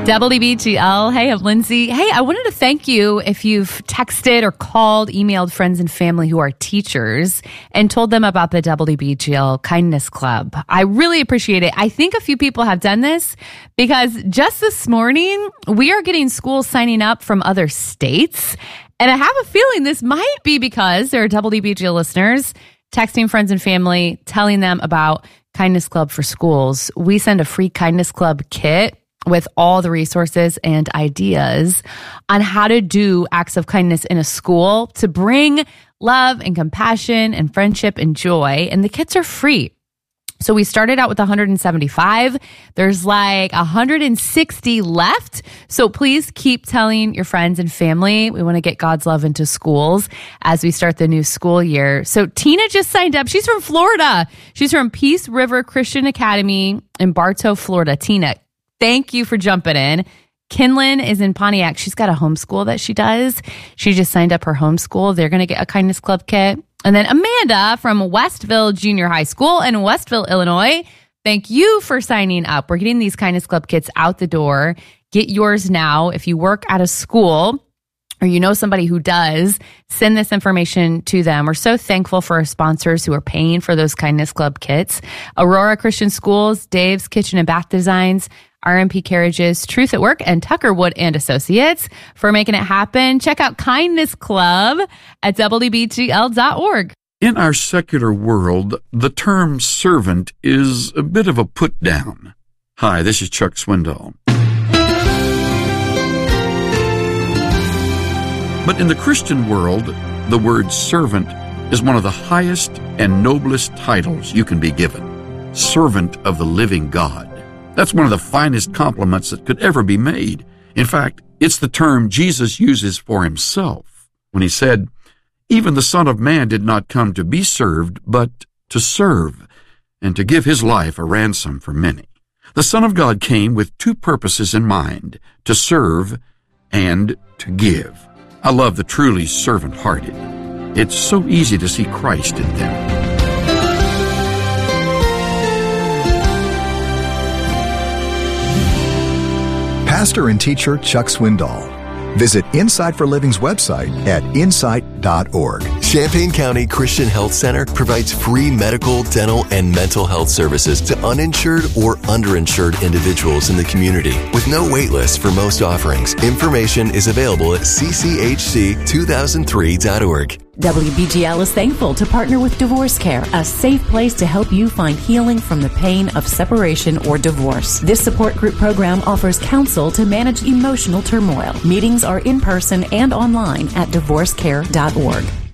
WBGL. Hey, I'm Lindsay. Hey, I wanted to thank you if you've texted or called, emailed friends and family who are teachers and told them about the WBGL Kindness Club. I really appreciate it. I think a few people have done this because just this morning, we are getting schools signing up from other states. And I have a feeling this might be because there are WBGL listeners texting friends and family, telling them about Kindness Club for schools. We send a free Kindness Club kit with all the resources and ideas on how to do acts of kindness in a school to bring love and compassion and friendship and joy. And the kits are free. So we started out with 175. There's like 160 left. So please keep telling your friends and family. We want to get God's love into schools as we start the new school year. So Tina just signed up. She's from Florida. She's from Peace River Christian Academy in Bartow, Florida. Tina, thank you for jumping in. Kinlan is in Pontiac. She's got a homeschool that she does. She just signed up her homeschool. They're going to get a Kindness Club kit. And then Amanda from Westville Junior High School in Westville, Illinois. Thank you for signing up. We're getting these Kindness Club kits out the door. Get yours now. If you work at a school or you know somebody who does, send this information to them. We're so thankful for our sponsors who are paying for those Kindness Club kits. Aurora Christian Schools, Dave's Kitchen and Bath Designs, RMP Carriages, Truth at Work, and Tucker Wood and Associates for making it happen. Check out Kindness Club at WBGL.org. In our secular world, the term servant is a bit of a put down. Hi, this is Chuck Swindoll. But in the Christian world, the word servant is one of the highest and noblest titles you can be given. Servant of the living God. That's one of the finest compliments that could ever be made. In fact, it's the term Jesus uses for himself when he said, "Even the Son of Man did not come to be served, but to serve, and to give his life a ransom for many." The Son of God came with two purposes in mind, to serve and to give. I love the truly servant-hearted. It's so easy to see Christ in them. Pastor and teacher Chuck Swindoll. Visit Insight for Living's website at insight.org. Champaign County Christian Health Center provides free medical, dental, and mental health services to uninsured or underinsured individuals in the community with no wait list for most offerings. Information is available at cchc2003.org. WBGL is thankful to partner with Divorce Care, a safe place to help you find healing from the pain of separation or divorce. This support group program offers counsel to manage emotional turmoil. Meetings are in person and online at divorcecare.org.